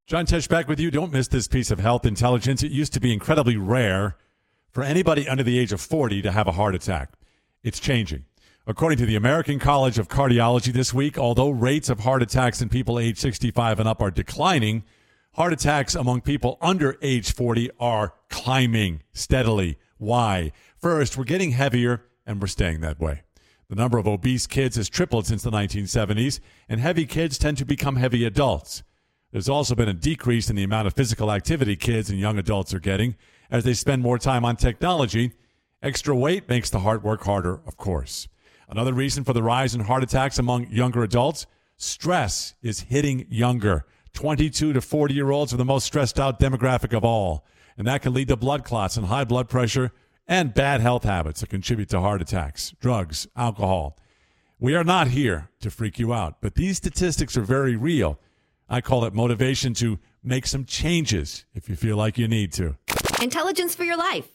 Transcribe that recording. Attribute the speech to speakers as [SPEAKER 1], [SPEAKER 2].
[SPEAKER 1] John Tesh back with you. Don't miss this piece of health intelligence. It used to be incredibly rare for anybody under the age of 40 to have a heart attack. It's changing. According to the American College of Cardiology this week, although rates of heart attacks in people age 65 and up are declining, heart attacks among people under age 40 are climbing steadily. Why? First, we're getting heavier and we're staying that way. The number of obese kids has tripled since the 1970s, and heavy kids tend to become heavy adults. There's also been a decrease in the amount of physical activity kids and young adults are getting as they spend more time on technology. Extra weight makes the heart work harder, of course. Another reason for the rise in heart attacks among younger adults, stress is hitting younger. 22 to 40-year-olds are the most stressed out demographic of all, and that can lead to blood clots and high blood pressure and bad health habits that contribute to heart attacks, drugs, alcohol. We are not here to freak you out, but these statistics are very real. I call it motivation to make some changes if you feel like you need to.
[SPEAKER 2] Intelligence for your life.